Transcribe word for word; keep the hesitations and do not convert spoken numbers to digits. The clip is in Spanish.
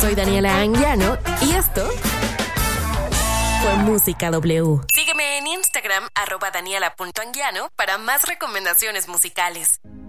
Soy Daniela Anguiano y esto fue Música W. Sígueme en Instagram, arroba daniela punto anguiano, para más recomendaciones musicales.